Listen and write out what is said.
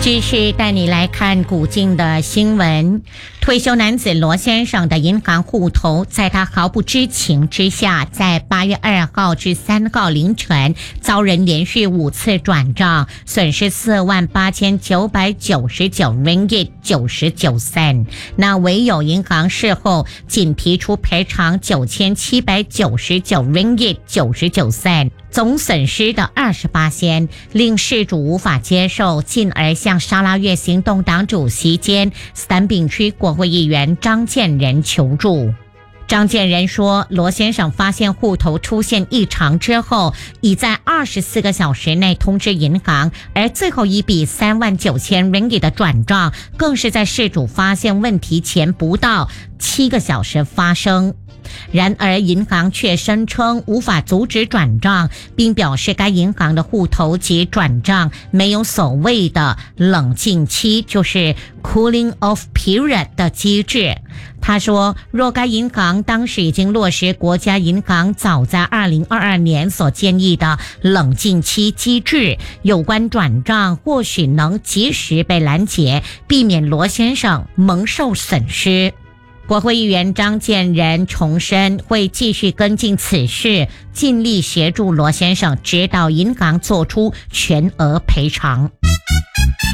继续带你来看古今的新闻。退休男子罗先生的银行户头在他毫不知情之下，在8月2号至3号凌晨遭人连续5次转账，损失48999 ringgit 99 cent。那唯有银行事后仅提出赔偿9799 ringgit 99 cent，总损失的28%，令事主无法接受，进而向沙拉越行动党主席兼三饼区国会议员张建仁求助。张建仁说，罗先生发现户头出现异常之后，已在24个小时内通知银行，而最后一笔39000 ringgit 的转账更是在事主发现问题前不到7个小时发生。然而银行却声称无法阻止转账，并表示该银行的户头及转账没有所谓的冷静期，就是 cooling off period 的机制。他说，若该银行当时已经落实国家银行早在2022年所建议的冷静期机制，有关转账或许能及时被拦截，避免罗先生蒙受损失。国会议员张建仁重申会继续跟进此事，尽力协助罗先生，直到银行做出全额赔偿。